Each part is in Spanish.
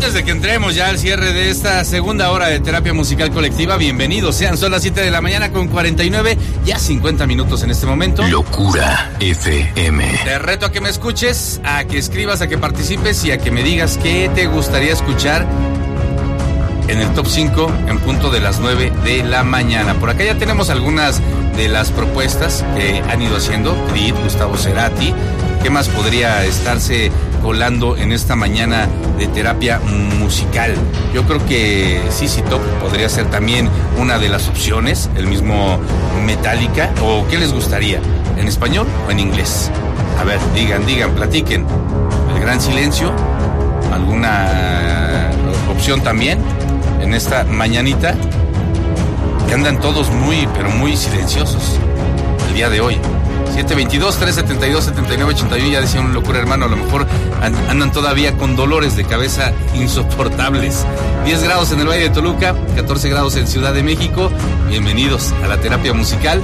antes de que entremos ya al cierre de esta segunda hora de terapia musical colectiva, bienvenidos sean, son las 7 de la mañana con 49, ya 50 minutos en este momento. Locura FM. Te reto a que me escuches, a que escribas, a que participes y a que me digas qué te gustaría escuchar en el top 5 en punto de las 9 de la mañana. Por acá ya tenemos algunas de las propuestas que han ido haciendo Creed, Gustavo Cerati. ¿Qué más podría estarse colando en esta mañana de terapia musical? Yo creo que ZZ Top podría ser también una de las opciones, el mismo Metallica. ¿O qué les gustaría? ¿En español o en inglés? A ver, digan, platiquen. El Gran Silencio, ¿alguna opción también en esta mañanita? Que andan todos muy, pero muy silenciosos el día de hoy. 722-372-7981, ya decía un Locura Hermano, a lo mejor andan todavía con dolores de cabeza insoportables. 10 grados en el Valle de Toluca, 14 grados en Ciudad de México. Bienvenidos a la terapia musical,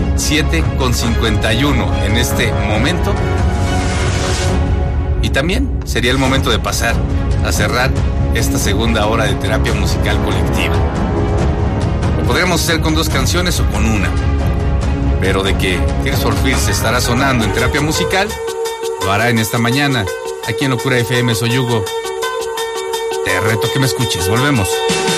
7:51 en este momento. Y también sería el momento de pasar a cerrar esta segunda hora de terapia musical colectiva. Lo podríamos hacer con 2 canciones o con una. Pero de que Tears for Fears estará sonando en terapia musical, lo hará en esta mañana. Aquí en Locura FM, soy Hugo. Te reto que me escuches. Volvemos.